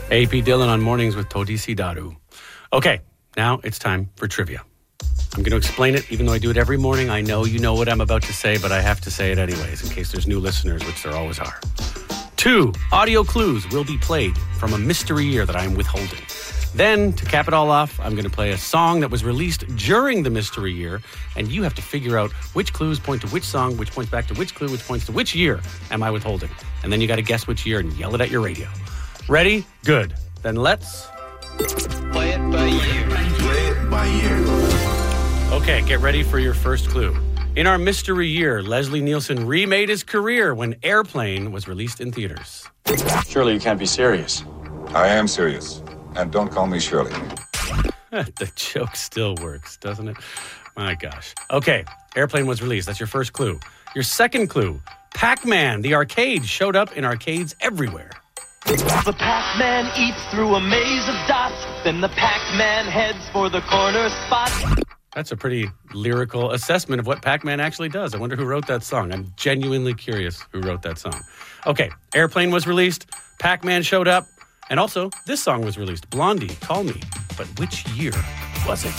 AP Dillon on Mornings with Todisi Daru. Okay, now it's time for trivia. I'm going to explain it, even though I do it every morning. I know you know what I'm about to say, but I have to say it anyways, in case there's new listeners, which there always are. 2 audio clues will be played from a mystery year that I'm withholding. Then, to cap it all off, I'm going to play a song that was released during the mystery year, and you have to figure out which clues point to which song, which points back to which clue, which points to which year am I withholding. And then you got to guess which year and yell it at your radio. Ready? Good. Then let's... Play it by year. Play it by year. Okay, get ready for your first clue. In our mystery year, Leslie Nielsen remade his career when Airplane was released in theaters. Surely you can't be serious. I am serious. And don't call me Shirley. The joke still works, doesn't it? My gosh. Okay, Airplane was released. That's your first clue. Your second clue, Pac-Man, the arcade, showed up in arcades everywhere. The Pac-Man eats through a maze of dots. Then the Pac-Man heads for the corner spot. That's a pretty lyrical assessment of what Pac-Man actually does. I wonder who wrote that song. I'm genuinely curious who wrote that song. Okay, Airplane was released. Pac-Man showed up. And also, this song was released, Blondie, Call Me. But which year was it?